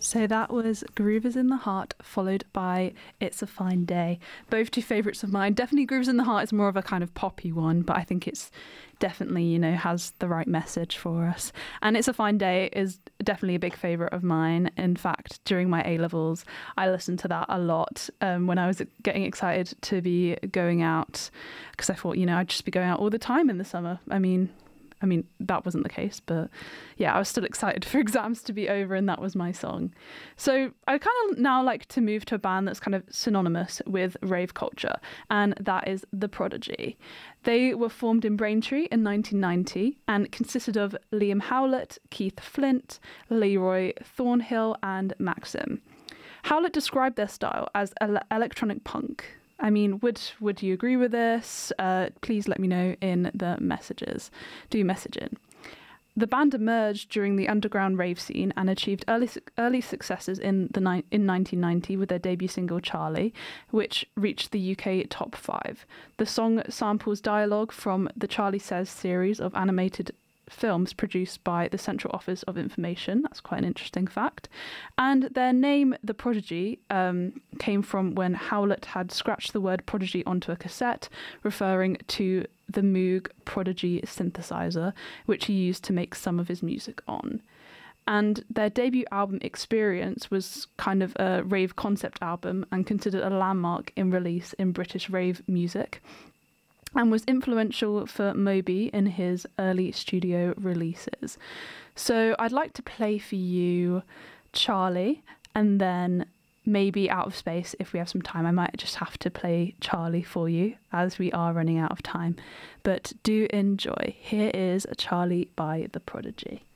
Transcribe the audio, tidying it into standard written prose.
So that was Grooves in the Heart, followed by It's a Fine Day. Both two favourites of mine. Definitely Grooves in the Heart is more of a kind of poppy one, but I think it's definitely, has the right message for us. And It's a Fine Day is definitely a big favourite of mine. In fact, during my A-levels, I listened to that a lot when I was getting excited to be going out, because I thought, I'd just be going out all the time in the summer. I mean, that wasn't the case, but yeah, I was still excited for exams to be over, and that was my song. So I kind of now like to move to a band that's kind of synonymous with rave culture, and that is The Prodigy. They were formed in Braintree in 1990 and consisted of Liam Howlett, Keith Flint, Leroy Thornhill, and Maxim. Howlett described their style as electronic punk. I mean, would you agree with this? Please let me know in the messages. Do message in. The band emerged during the underground rave scene and achieved early successes in 1990 with their debut single Charlie, which reached the UK top 5. The song samples dialogue from the Charlie Says series of animated films produced by the Central Office of Information. That's quite an interesting fact. And their name, The Prodigy, came from when Howlett had scratched the word prodigy onto a cassette, referring to the Moog Prodigy synthesizer, which he used to make some of his music on. And their debut album Experience was kind of a rave concept album and considered a landmark in release in British rave music, and was influential for Moby in his early studio releases. So I'd like to play for you Charlie, and then maybe Out of Space if we have some time. I might just have to play Charlie for you as we are running out of time. But do enjoy. Here is Charlie by The Prodigy.